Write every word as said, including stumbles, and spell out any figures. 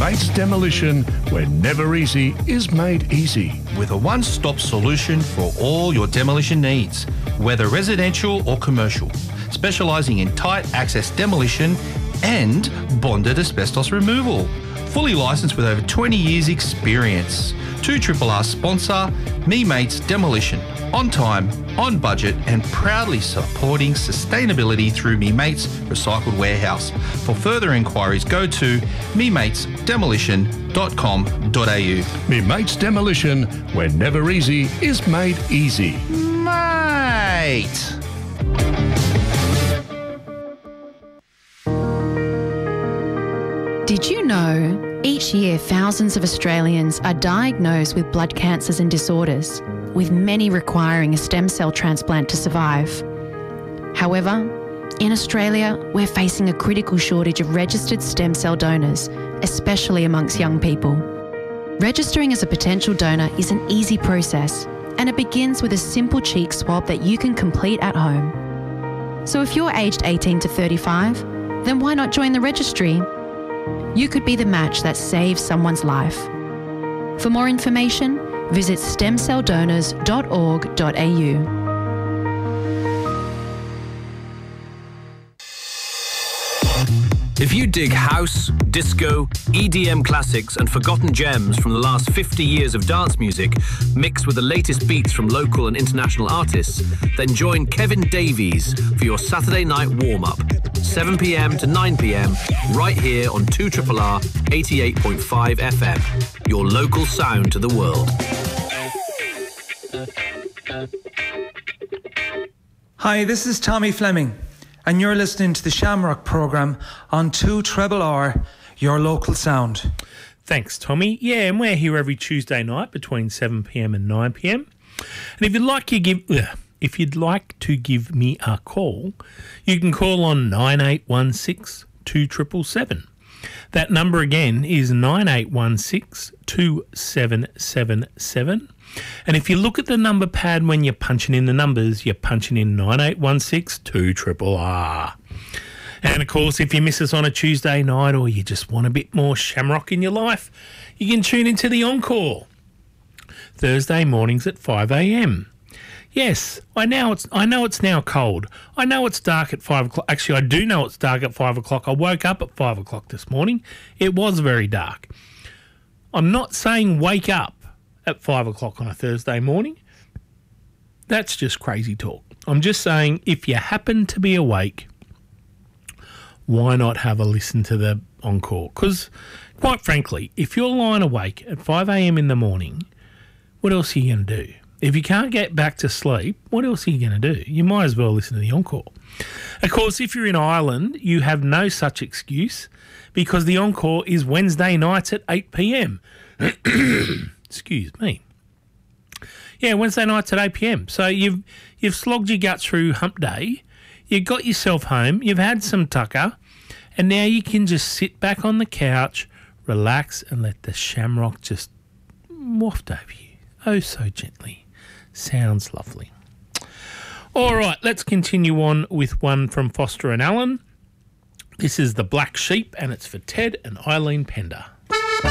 Mates Demolition, where never easy is made easy. With a one-stop solution for all your demolition needs, whether residential or commercial, specialising in tight access demolition and bonded asbestos removal. Fully licensed with over twenty years experience. two R R R sponsor, Me Mates Demolition. On time, on budget and proudly supporting sustainability through Me Mates Recycled Warehouse. For further inquiries, go to me mates demolition dot com dot a u. Me Mates Demolition, where never easy is made easy. Mate! Did you know each year thousands of Australians are diagnosed with blood cancers and disorders, with many requiring a stem cell transplant to survive? However, in Australia, we're facing a critical shortage of registered stem cell donors, especially amongst young people. Registering as a potential donor is an easy process, and it begins with a simple cheek swab that you can complete at home. So if you're aged eighteen to thirty-five, then why not join the registry? You could be the match that saves someone's life. For more information, visit stem cell donors dot org dot a u. If you dig house, disco, E D M classics and forgotten gems from the last fifty years of dance music, mixed with the latest beats from local and international artists, then join Kevin Davies for your Saturday night warm-up, seven p m to nine p m, right here on two R R R eighty-eight point five F M, your local sound to the world. Hi, this is Tommy Fleming, and you're listening to the Shamrock programme on two R R R, your local sound. Thanks, Tommy. Yeah, and we're here every Tuesday night between seven p m and nine p m. And if you'd like to give, ugh, if you'd like to give me a call, you can call on nine eight one six, two seven seven seven. That number again is nine eight one six, two seven seven seven. And if you look at the number pad when you're punching in the numbers, you're punching in nine eight one six, two R R R. And of course, if you miss us on a Tuesday night or you just want a bit more shamrock in your life, you can tune into the Encore. Thursday mornings at five a m. Yes, I know it's I know it's now cold. I know it's dark at five o'clock. Actually, I do know it's dark at five o'clock. I woke up at five o'clock this morning. It was very dark. I'm not saying wake up at five o'clock on a Thursday morning. That's just crazy talk. I'm just saying if you happen to be awake, why not have a listen to the Encore? Because, quite frankly, if you're lying awake at five a m in the morning, what else are you going to do? If you can't get back to sleep, what else are you going to do? You might as well listen to the Encore. Of course, if you're in Ireland, you have no such excuse because the Encore is Wednesday nights at eight p m. Excuse me. Yeah, Wednesday nights at eight p m. So you've you've slogged your guts through hump day, you've got yourself home, you've had some tucker, and now you can just sit back on the couch, relax, and let the Shamrock just waft over you. Oh, so gently. Sounds lovely. All right, let's continue on with one from Foster and Allen. This is The Black Sheep, and it's for Ted and Eileen Pender.